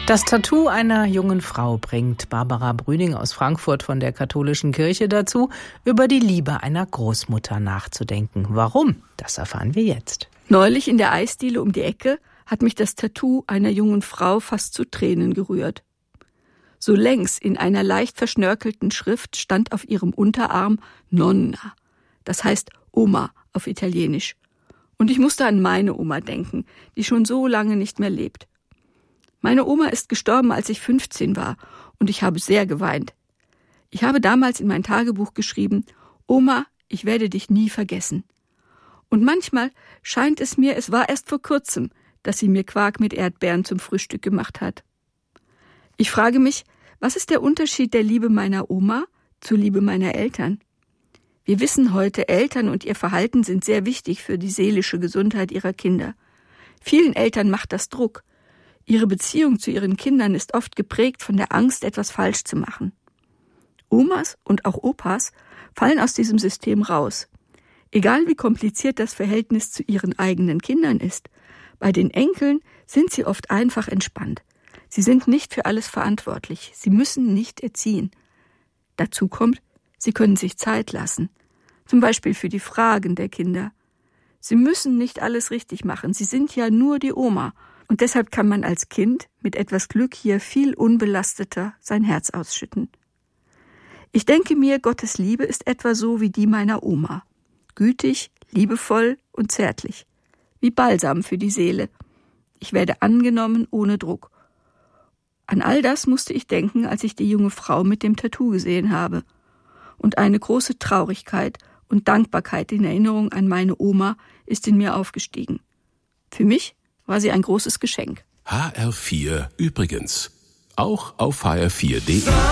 Das Tattoo einer jungen Frau bringt Barbara Brüning aus Frankfurt von der Katholischen Kirche dazu, über die Liebe einer Großmutter nachzudenken. Warum? Das erfahren wir jetzt. Neulich in der Eisdiele um die Ecke hat mich das Tattoo einer jungen Frau fast zu Tränen gerührt. So längs in einer leicht verschnörkelten Schrift stand auf ihrem Unterarm Nonna, das heißt Oma auf Italienisch. Und ich musste an meine Oma denken, die schon so lange nicht mehr lebt. Meine Oma ist gestorben, als ich 15 war, und ich habe sehr geweint. Ich habe damals in mein Tagebuch geschrieben: Oma, ich werde dich nie vergessen. Und manchmal scheint es mir, es war erst vor kurzem, dass sie mir Quark mit Erdbeeren zum Frühstück gemacht hat. Ich frage mich, was ist der Unterschied der Liebe meiner Oma zur Liebe meiner Eltern? Wir wissen heute, Eltern und ihr Verhalten sind sehr wichtig für die seelische Gesundheit ihrer Kinder. Vielen Eltern macht das Druck. Ihre Beziehung zu ihren Kindern ist oft geprägt von der Angst, etwas falsch zu machen. Omas und auch Opas fallen aus diesem System raus. Egal wie kompliziert das Verhältnis zu ihren eigenen Kindern ist, bei den Enkeln sind sie oft einfach entspannt. Sie sind nicht für alles verantwortlich. Sie müssen nicht erziehen. Dazu kommt, sie können sich Zeit lassen. Zum Beispiel für die Fragen der Kinder. Sie müssen nicht alles richtig machen. Sie sind ja nur die Oma. Und deshalb kann man als Kind mit etwas Glück hier viel unbelasteter sein Herz ausschütten. Ich denke mir, Gottes Liebe ist etwa so wie die meiner Oma. Gütig, liebevoll und zärtlich. Wie Balsam für die Seele. Ich werde angenommen ohne Druck. An all das musste ich denken, als ich die junge Frau mit dem Tattoo gesehen habe. Und eine große Traurigkeit und Dankbarkeit in Erinnerung an meine Oma ist in mir aufgestiegen. Für mich war sie ein großes Geschenk. HR4 übrigens. Auch auf hr4.de.